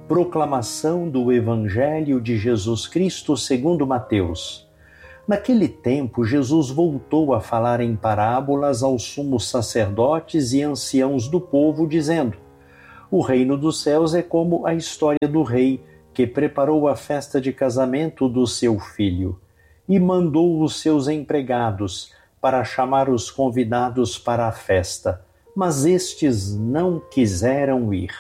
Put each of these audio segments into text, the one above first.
Proclamação do Evangelho de Jesus Cristo segundo Mateus. Naquele tempo, Jesus voltou a falar em parábolas aos sumos sacerdotes e anciãos do povo, dizendo: O reino dos céus é como a história do rei que preparou a festa de casamento do seu filho e mandou os seus empregados para chamar os convidados para a festa, mas estes não quiseram ir.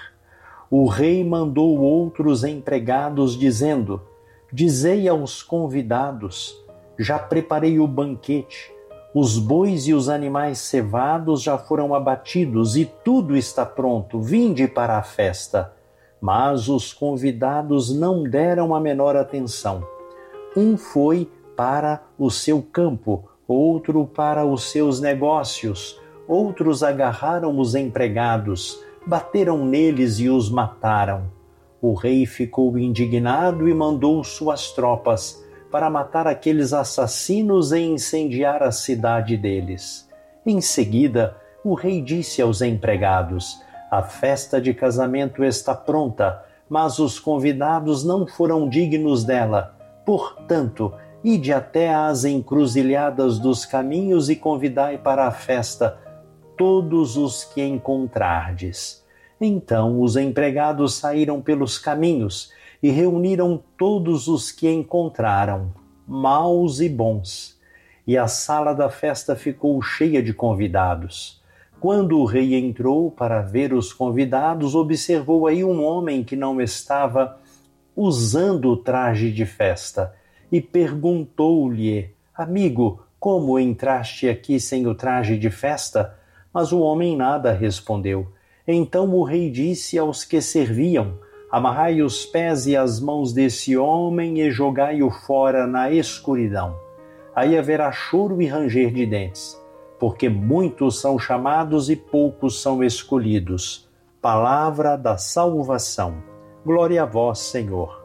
O rei mandou outros empregados, dizendo: Dizei aos convidados: Já preparei o banquete, os bois e os animais cevados já foram abatidos e tudo está pronto, vinde para a festa. Mas os convidados não deram a menor atenção. Um foi para o seu campo, outro para os seus negócios, outros agarraram os empregados, bateram neles e os mataram. O rei ficou indignado e mandou suas tropas para matar aqueles assassinos e incendiar a cidade deles. Em seguida, o rei disse aos empregados: A festa de casamento está pronta, mas os convidados não foram dignos dela. Portanto, ide até às encruzilhadas dos caminhos e convidai para a festa todos os que encontrardes. Então os empregados saíram pelos caminhos e reuniram todos os que encontraram, maus e bons. E a sala da festa ficou cheia de convidados. Quando o rei entrou para ver os convidados, observou aí um homem que não estava usando o traje de festa e perguntou-lhe: Amigo, como entraste aqui sem o traje de festa? Mas o homem nada respondeu. Então o rei disse aos que serviam: Amarrai os pés e as mãos desse homem e jogai-o fora na escuridão. Aí haverá choro e ranger de dentes, porque muitos são chamados e poucos são escolhidos. Palavra da salvação. Glória a vós, Senhor.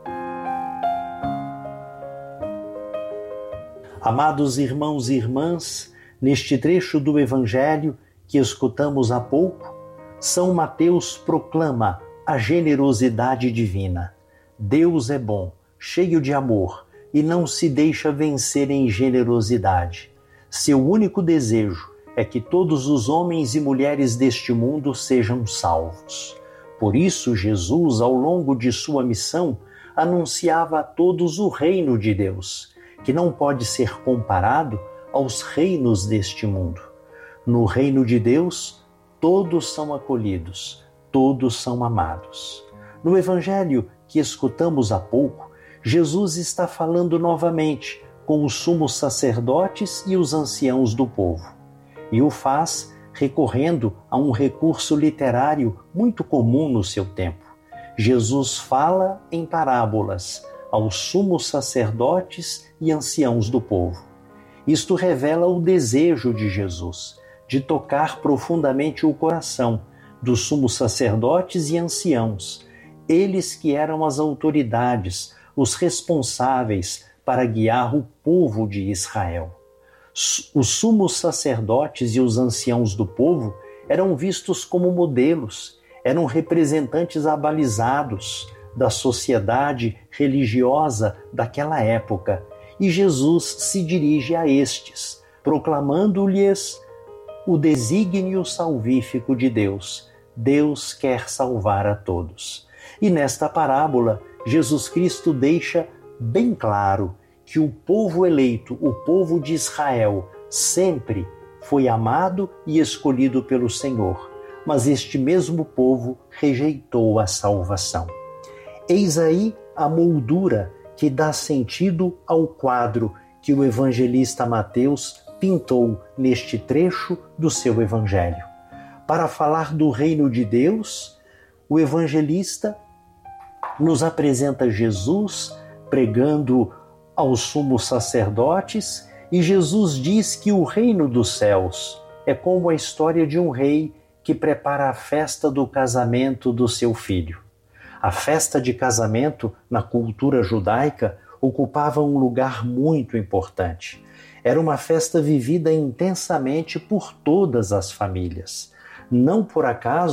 Amados irmãos e irmãs, neste trecho do Evangelho que escutamos há pouco, São Mateus proclama a generosidade divina. Deus é bom, cheio de amor, e não se deixa vencer em generosidade. Seu único desejo é que todos os homens e mulheres deste mundo sejam salvos. Por isso, Jesus, ao longo de sua missão, anunciava a todos o reino de Deus, que não pode ser comparado aos reinos deste mundo. No reino de Deus, todos são acolhidos, todos são amados. No Evangelho que escutamos há pouco, Jesus está falando novamente com os sumos sacerdotes e os anciãos do povo. E o faz recorrendo a um recurso literário muito comum no seu tempo. Jesus fala em parábolas aos sumos sacerdotes e anciãos do povo. Isto revela o desejo de Jesus de tocar profundamente o coração dos sumos sacerdotes e anciãos, eles que eram as autoridades, os responsáveis para guiar o povo de Israel. Os sumos sacerdotes e os anciãos do povo eram vistos como modelos, eram representantes abalizados da sociedade religiosa daquela época, e Jesus se dirige a estes, proclamando-lhes o desígnio salvífico de Deus. Deus quer salvar a todos. E nesta parábola, Jesus Cristo deixa bem claro que o povo eleito, o povo de Israel, sempre foi amado e escolhido pelo Senhor, mas este mesmo povo rejeitou a salvação. Eis aí a moldura que dá sentido ao quadro que o evangelista Mateus pintou neste trecho do seu evangelho. Para falar do reino de Deus, o evangelista nos apresenta Jesus pregando aos sumos sacerdotes, e Jesus diz que o reino dos céus é como a história de um rei que prepara a festa do casamento do seu filho. A festa de casamento, na cultura judaica, ocupava um lugar muito importante. Era uma festa vivida intensamente por todas as famílias. Não por acaso,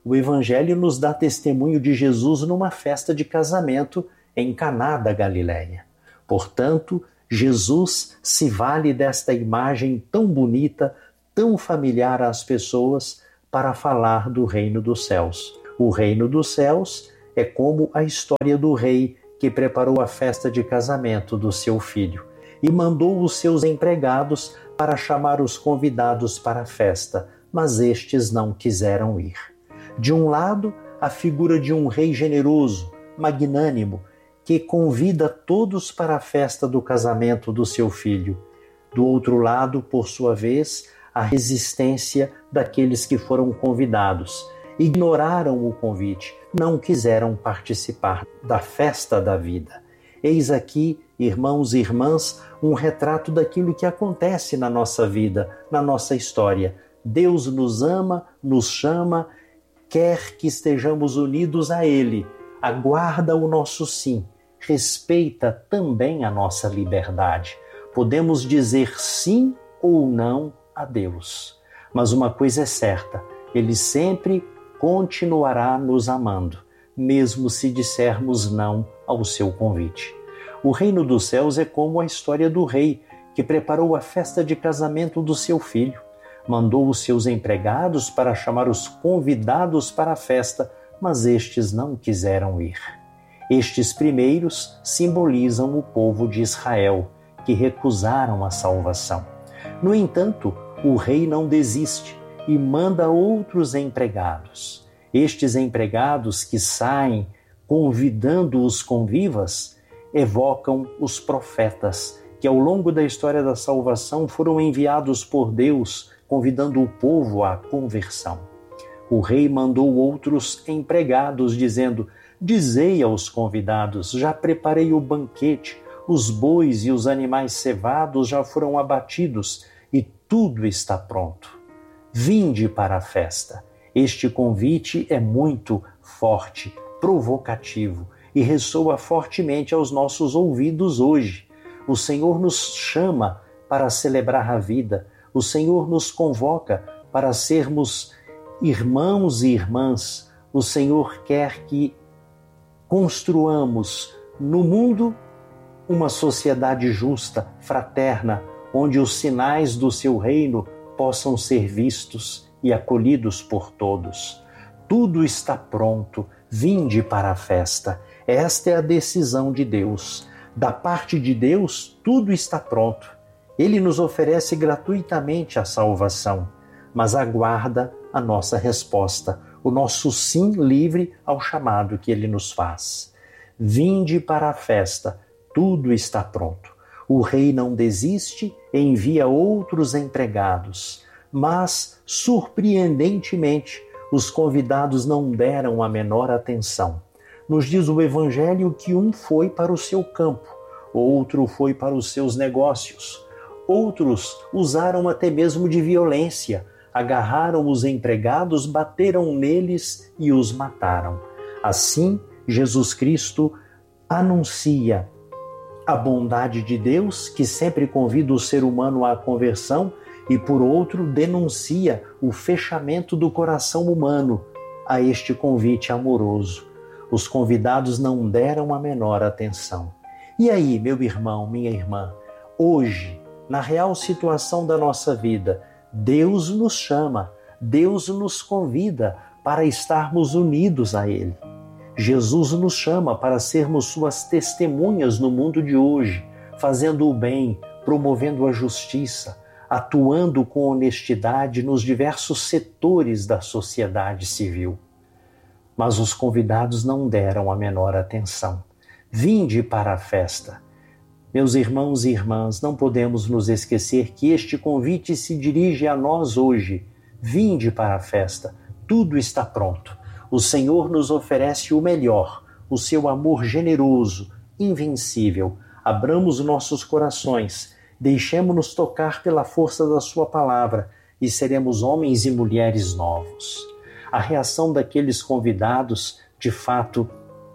O Evangelho nos dá testemunho de Jesus numa festa de casamento em Caná da Galileia. Portanto, Jesus se vale desta imagem tão bonita, tão familiar às pessoas, para falar do reino dos céus. O reino dos céus é como a história do rei que preparou a festa de casamento do seu filho e mandou os seus empregados para chamar os convidados para a festa, mas estes não quiseram ir. De um lado, a figura de um rei generoso, magnânimo, que convida todos para a festa do casamento do seu filho. Do outro lado, por sua vez, a resistência daqueles que foram convidados. Ignoraram o convite, não quiseram participar da festa da vida. Eis aqui, irmãos e irmãs, um retrato daquilo que acontece na nossa vida, na nossa história. Deus nos ama, nos chama, quer que estejamos unidos a Ele, aguarda o nosso sim, respeita também a nossa liberdade. Podemos dizer sim ou não a Deus, mas uma coisa é certa, Ele sempre continuará nos amando, mesmo se dissermos não ao seu convite. O reino dos céus é como a história do rei que preparou a festa de casamento do seu filho. Mandou os seus empregados para chamar os convidados para a festa, mas estes não quiseram ir. Estes primeiros simbolizam o povo de Israel, que recusaram a salvação. No entanto, o rei não desiste e manda outros empregados. Estes empregados que saem convidando os convivas evocam os profetas, que ao longo da história da salvação foram enviados por Deus, convidando o povo à conversão. O rei mandou outros empregados, dizendo: dizei aos convidados, já preparei o banquete, os bois e os animais cevados já foram abatidos e tudo está pronto. Vinde para a festa. Este convite é muito forte, provocativo e ressoa fortemente aos nossos ouvidos hoje. O Senhor nos chama para celebrar a vida. O Senhor nos convoca para sermos irmãos e irmãs. O Senhor quer que construamos no mundo uma sociedade justa, fraterna, onde os sinais do seu reino possam ser vistos e acolhidos por todos. Tudo está pronto, vinde para a festa. Esta é a decisão de Deus. Da parte de Deus, tudo está pronto. Ele nos oferece gratuitamente a salvação, mas aguarda a nossa resposta, o nosso sim livre ao chamado que Ele nos faz. Vinde para a festa, tudo está pronto. O rei não desiste, envia outros empregados, mas, surpreendentemente, os convidados não deram a menor atenção. Nos diz o Evangelho que um foi para o seu campo, outro foi para os seus negócios. Outros usaram até mesmo de violência, agarraram os empregados, bateram neles e os mataram. Assim, Jesus Cristo anuncia a bondade de Deus, que sempre convida o ser humano à conversão, e por outro denuncia o fechamento do coração humano a este convite amoroso. Os convidados não deram a menor atenção. E aí, meu irmão, minha irmã, hoje, na real situação da nossa vida, Deus nos chama, Deus nos convida para estarmos unidos a Ele. Jesus nos chama para sermos suas testemunhas no mundo de hoje, fazendo o bem, promovendo a justiça, atuando com honestidade nos diversos setores da sociedade civil. Mas os convidados não deram a menor atenção. Vinde para a festa. Meus irmãos e irmãs, não podemos nos esquecer que este convite se dirige a nós hoje. Vinde para a festa, tudo está pronto. O Senhor nos oferece o melhor, o seu amor generoso, invencível. Abramos nossos corações, deixemo-nos tocar pela força da sua palavra e seremos homens e mulheres novos. A reação daqueles convidados, de fato,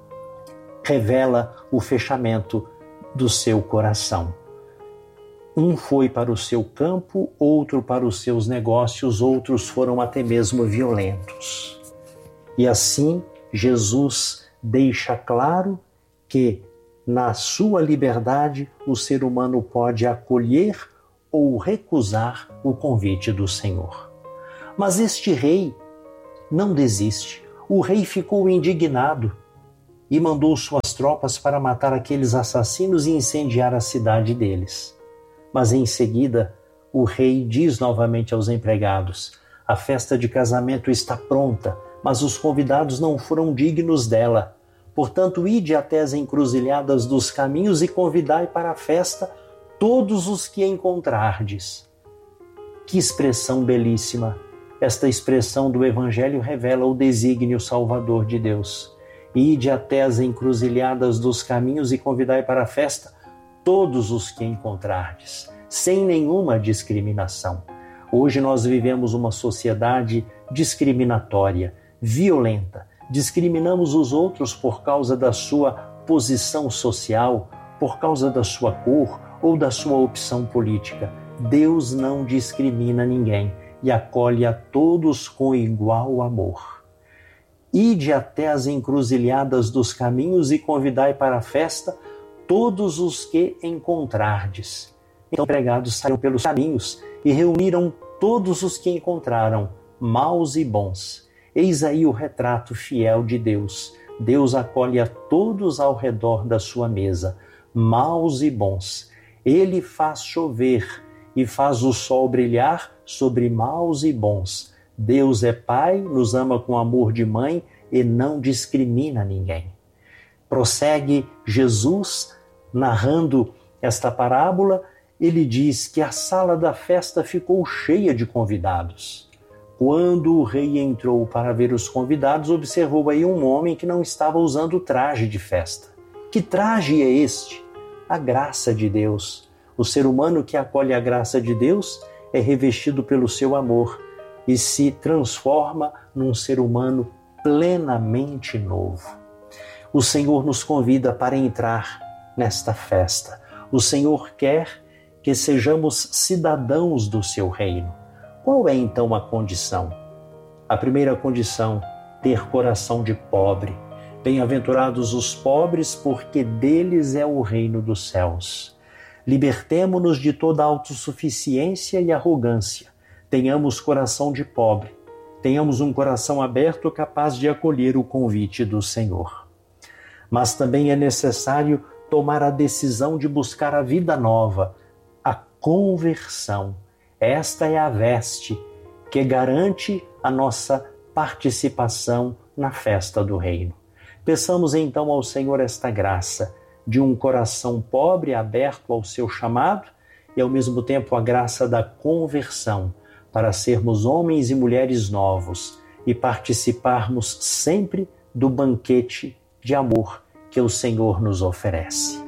revela o fechamento do seu coração. Um foi para o seu campo, outro para os seus negócios, outros foram até mesmo violentos. E assim, Jesus deixa claro que, na sua liberdade, o ser humano pode acolher ou recusar o convite do Senhor. Mas este rei não desiste. O rei ficou indignado e mandou suas tropas para matar aqueles assassinos e incendiar a cidade deles. Mas em seguida, o rei diz novamente aos empregados: a festa de casamento está pronta, mas os convidados não foram dignos dela. Portanto, ide até as encruzilhadas dos caminhos e convidai para a festa todos os que encontrardes. Que expressão belíssima! Esta expressão do Evangelho revela o desígnio salvador de Deus. Ide até as encruzilhadas dos caminhos e convidai para a festa todos os que encontrardes, sem nenhuma discriminação. Hoje nós vivemos uma sociedade discriminatória, violenta. Discriminamos os outros por causa da sua posição social, por causa da sua cor ou da sua opção política. Deus não discrimina ninguém e acolhe a todos com igual amor. Ide até as encruzilhadas dos caminhos e convidai para a festa todos os que encontrardes. Então, empregados saíram pelos caminhos e reuniram todos os que encontraram, maus e bons. Eis aí o retrato fiel de Deus. Deus acolhe a todos ao redor da sua mesa, maus e bons. Ele faz chover e faz o sol brilhar sobre maus e bons. Deus é Pai, nos ama com amor de mãe e não discrimina ninguém. Prossegue Jesus narrando esta parábola. Ele diz que a sala da festa ficou cheia de convidados. Quando o rei entrou para ver os convidados, observou aí um homem que não estava usando traje de festa. Que traje é este? A graça de Deus. O ser humano que acolhe a graça de Deus é revestido pelo seu amor e se transforma num ser humano plenamente novo. O Senhor nos convida para entrar nesta festa. O Senhor quer que sejamos cidadãos do seu reino. Qual é então a condição? A primeira condição, ter coração de pobre. Bem-aventurados os pobres, porque deles é o reino dos céus. Libertemo-nos de toda autossuficiência e arrogância. Tenhamos coração de pobre. Tenhamos um coração aberto capaz de acolher o convite do Senhor. Mas também é necessário tomar a decisão de buscar a vida nova, a conversão. Esta é a veste que garante a nossa participação na festa do reino. Peçamos então ao Senhor esta graça de um coração pobre aberto ao seu chamado e ao mesmo tempo a graça da conversão para sermos homens e mulheres novos e participarmos sempre do banquete de amor que o Senhor nos oferece.